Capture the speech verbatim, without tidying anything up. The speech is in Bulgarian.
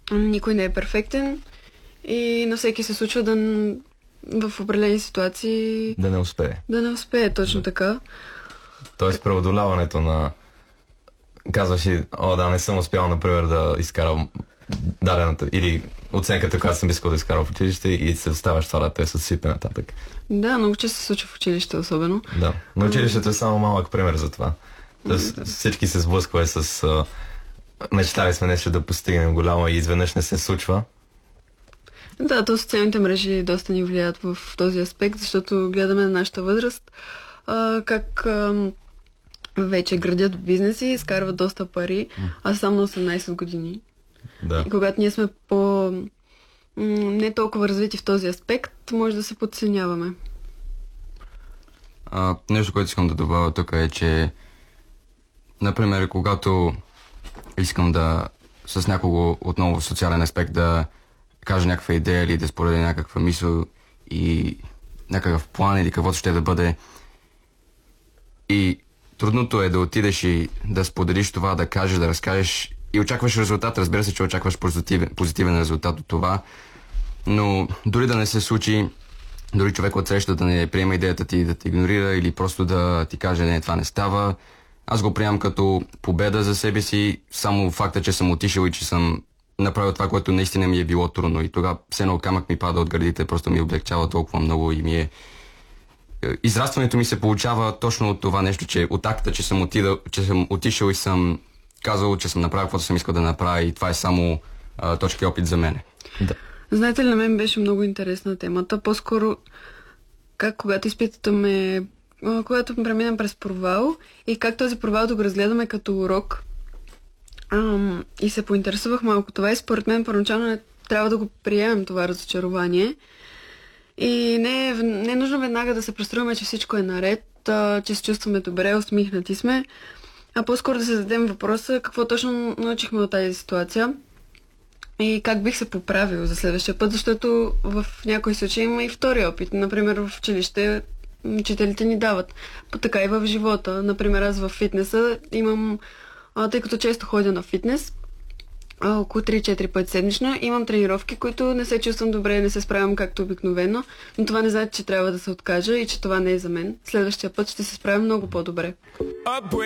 Никой не е перфектен и на всеки се случва да в определени ситуации да не успее. Да не успее, точно да. така. Тоест преодоляването на... Казваш и, о да, не съм успял, например, да изкарам дадената или оценката, която съм искал да изкарам в училище и се оставаш това да те съсипе нататък. Да, много често се случва в училище особено. Да, но училището е само малък пример за това. Тоест, всички се сблъскваме с... А, мечтали сме нещо да постигнем голямо и изведнъж не се случва. Да, то социалните мрежи доста ни влияят в този аспект, защото гледаме на нашата възраст а, как а, вече градят бизнеси, изкарват доста пари, а само на осемнайсет години. Да. И когато ние сме по м- не толкова развити в този аспект, може да се подценяваме. А, нещо, което искам да добавя тук е, че например, когато искам да с някого отново в социален аспект да кажа някаква идея или да споделя някаква мисъл и някакъв план или каквото ще да бъде. И трудното е да отидеш и да споделиш това, да кажеш, да разкажеш и очакваш резултат. Разбира се, че очакваш позитивен, позитивен резултат от това, но дори да не се случи, дори човек от среща да не приема идеята ти, да те игнорира или просто да ти каже, не, това не става, аз го приемам като победа за себе си, само факта, че съм отишъл и че съм направил това, което наистина ми е било трудно. И тогава все едно камък ми пада от гърдите, просто ми облегчава толкова много и ми е... Израстването ми се получава точно от това нещо, че от акта, че съм, отидал, че съм отишъл и съм казал, че съм направил каквото съм искал да направя и това е само а, точки опит за мене. Да. Знаете ли, на мен беше много интересна темата. По-скоро как когато изпитаме, когато преминем през провал и как този провал да го разгледаме като урок. Ам, и се поинтересувах малко това и според мен първоначално не трябва да го приемем това разочарование. И не, не е нужно веднага да се преструваме, че всичко е наред, а, че се чувстваме добре, усмихнати сме, а по-скоро да се зададем въпроса какво точно научихме от тази ситуация и как бих се поправил за следващия път, защото в някои случаи има и втори опит. Например, в училище учителите ни дават, по така и в живота. Например, аз в фитнеса имам, а, тъй като често ходя на фитнес, а, около три-четири пъти седмично, имам тренировки, които не се чувствам добре, не се справям както обикновено, но това не значи, че трябва да се откажа и че това не е за мен. Следващия път ще се справя много по-добре.